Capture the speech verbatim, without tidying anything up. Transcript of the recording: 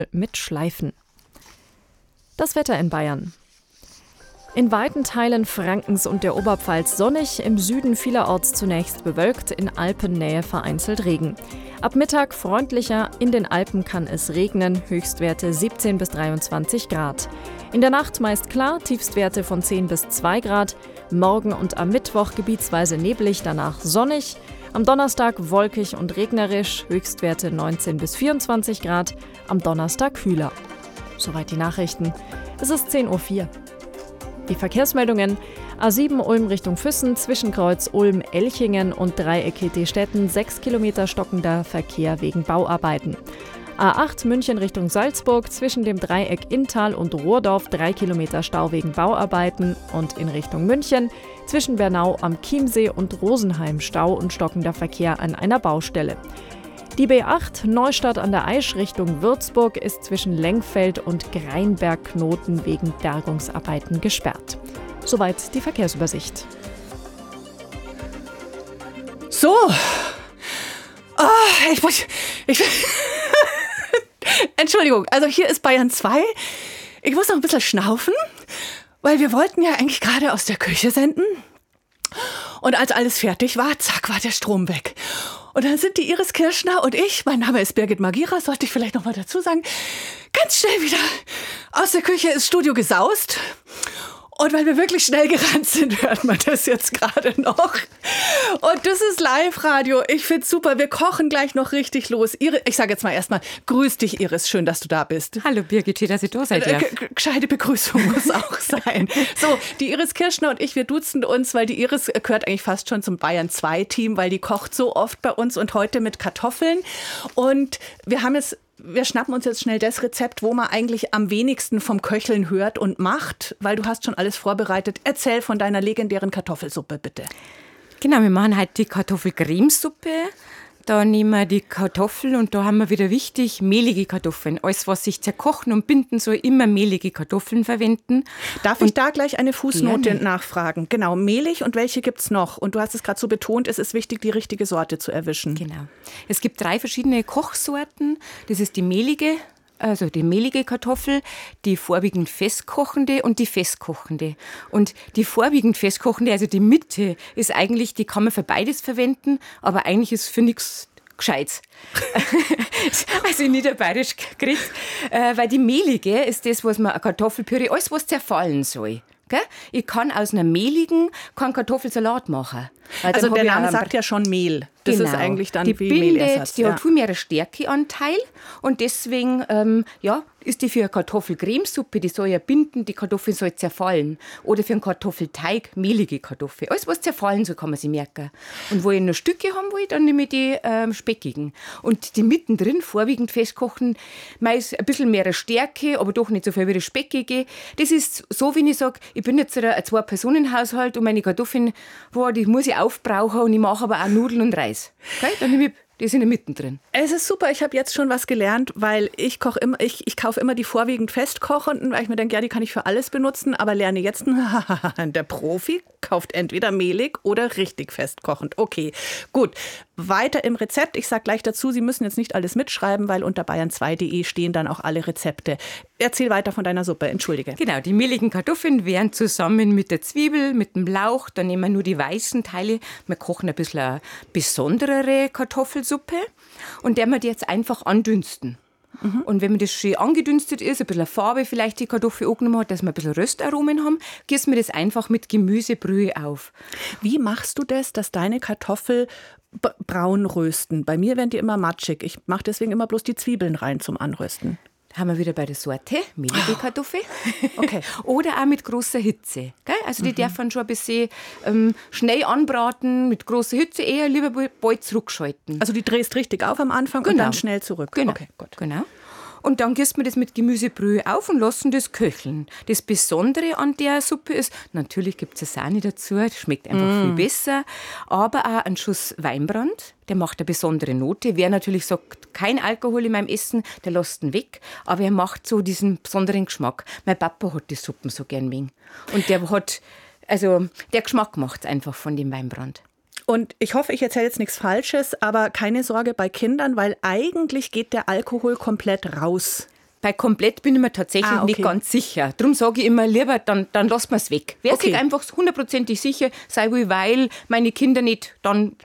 mit Schleifen. Das Wetter in Bayern. In weiten Teilen Frankens und der Oberpfalz sonnig, im Süden vielerorts zunächst bewölkt, in Alpennähe vereinzelt Regen. Ab Mittag freundlicher, in den Alpen kann es regnen, Höchstwerte siebzehn bis dreiundzwanzig Grad. In der Nacht meist klar, Tiefstwerte von zehn bis zwei Grad. Morgen und am Mittwoch gebietsweise neblig, danach sonnig. Am Donnerstag wolkig und regnerisch, Höchstwerte neunzehn bis vierundzwanzig Grad. Am Donnerstag kühler. Soweit die Nachrichten. Es ist zehn Uhr vier. Die Verkehrsmeldungen: A sieben Ulm Richtung Füssen, Zwischenkreuz Ulm-Elchingen und Dreieck G T-Städten, sechs Kilometer stockender Verkehr wegen Bauarbeiten. A acht München Richtung Salzburg, zwischen dem Dreieck Inntal und Rohrdorf, drei Kilometer Stau wegen Bauarbeiten und in Richtung München, zwischen Bernau am Chiemsee und Rosenheim Stau und stockender Verkehr an einer Baustelle. Die B acht Neustadt an der Aisch Richtung Würzburg ist zwischen Lengfeld und Greinberg-Knoten wegen Bergungsarbeiten gesperrt. Soweit die Verkehrsübersicht. So. Oh, ich muss... Ich, Entschuldigung, also hier ist Bayern zwei. Ich muss noch ein bisschen schnaufen, weil wir wollten ja eigentlich gerade aus der Küche senden. Und als alles fertig war, zack, war der Strom weg. Und dann sind die Iris Kirschner und ich, mein Name ist Birgit Magira, sollte ich vielleicht noch mal dazu sagen, ganz schnell wieder aus der Küche ins Studio gesaust. Und weil wir wirklich schnell gerannt sind, hört man das jetzt gerade noch. Und das ist Live-Radio. Ich find's super. Wir kochen gleich noch richtig los. Iris, ich sage jetzt mal erstmal, grüß dich, Iris. Schön, dass du da bist. Hallo Birgit, schön, dass ihr da seid. Ja. Gescheite Begrüßung muss auch sein. So, die Iris Kirschner und ich, wir duzen uns, weil die Iris gehört eigentlich fast schon zum Bayern zwei Team, weil die kocht so oft bei uns und heute mit Kartoffeln. Und wir haben jetzt Wir schnappen uns jetzt schnell das Rezept, wo man eigentlich am wenigsten vom Köcheln hört und macht, weil du hast schon alles vorbereitet. Erzähl von deiner legendären Kartoffelsuppe, bitte. Genau, wir machen heute die Kartoffelcremesuppe. Da nehmen wir die Kartoffeln und da haben wir wieder wichtig, mehlige Kartoffeln. Alles, was sich zerkochen und binden soll, immer mehlige Kartoffeln verwenden. Darf und ich da gleich eine Fußnote gerne nachfragen? Genau, mehlig und welche gibt's noch? Und du hast es gerade so betont, es ist wichtig, die richtige Sorte zu erwischen. Genau. Es gibt drei verschiedene Kochsorten. Das ist die mehlige, also die mehlige Kartoffel, die vorwiegend festkochende und die festkochende. Und die vorwiegend festkochende, also die Mitte, ist eigentlich, die kann man für beides verwenden, aber eigentlich ist für nichts Gescheites. Also in Niederbayerisch gekriegt. Äh, weil die mehlige ist das, was man, Kartoffelpüree, alles was zerfallen soll. Gell? Ich kann aus einer mehligen keinen Kartoffelsalat machen. Also der Name sagt ja schon Mehl. Das genau. ist eigentlich dann die wie bindet, Mehlersatz. Die ja. hat viel mehr einen Stärkeanteil und deswegen ähm, ja, ist die für eine Kartoffelcremesuppe, die soll ja binden, die Kartoffel soll zerfallen. Oder für einen Kartoffelteig mehlige Kartoffel. Alles, was zerfallen soll, kann man sich merken. Und wo ich noch Stücke haben will, dann nehme ich die ähm, speckigen. Und die mittendrin, vorwiegend festkochen, meist ein bisschen mehr Stärke, aber doch nicht so viel wie das Speckige. Das ist so, wie ich sage, ich bin jetzt ein Zwei-Personen-Haushalt und meine Kartoffeln, boah, die muss ich aufbrauchen und ich mache aber auch Nudeln und Reis. Okay? Dann nehme ich die sind mittendrin. Es ist super, ich habe jetzt schon was gelernt, weil ich koche immer, ich, ich kaufe immer die vorwiegend festkochenden, weil ich mir denke, ja, die kann ich für alles benutzen, aber lerne jetzt, der Profi kauft entweder mehlig oder richtig festkochend. Okay, gut. Weiter im Rezept. Ich sage gleich dazu, Sie müssen jetzt nicht alles mitschreiben, weil unter bayern zwei punkt de stehen dann auch alle Rezepte. Erzähl weiter von deiner Suppe, entschuldige. Genau, die mehligen Kartoffeln werden zusammen mit der Zwiebel, mit dem Lauch, dann nehmen wir nur die weißen Teile. Wir kochen ein bisschen eine besonderere Kartoffelsuppe und der wir die jetzt einfach andünsten. Mhm. Und wenn man das schön angedünstet ist, ein bisschen Farbe vielleicht die Kartoffel angenommen hat, dass wir ein bisschen Röstaromen haben, gießen wir das einfach mit Gemüsebrühe auf. Wie machst du das, dass deine Kartoffel b- braun rösten? Bei mir werden die immer matschig. Ich mache deswegen immer bloß die Zwiebeln rein zum Anrösten. Da haben wir wieder bei der Sorte, mehlige Kartoffel. Okay. Oder auch mit großer Hitze. Gell? Also die mhm. darf man schon ein bisschen ähm, schnell anbraten, mit großer Hitze, eher lieber bald zurückschalten. Also die drehst richtig auf am Anfang genau. und dann schnell zurück. Genau. Okay, gut. Genau. Und dann gießen wir das mit Gemüsebrühe auf und lassen das köcheln. Das Besondere an der Suppe ist, natürlich gibt es eine Sahne dazu, das schmeckt einfach mm. viel besser, aber auch ein Schuss Weinbrand, der macht eine besondere Note. Wer natürlich sagt, kein Alkohol in meinem Essen, der lässt ihn weg, aber er macht so diesen besonderen Geschmack. Mein Papa hat die Suppen so gern wegen. Und der hat, also der Geschmack macht es einfach von dem Weinbrand. Und ich hoffe, ich erzähle jetzt nichts Falsches, aber keine Sorge bei Kindern, weil eigentlich geht der Alkohol komplett raus. Bei komplett bin ich mir tatsächlich Ah, okay. nicht ganz sicher. Darum sage ich immer lieber, dann, dann lassen wir es weg. Wer Okay. sich einfach hundertprozentig sicher sei will, weil meine Kinder nicht dann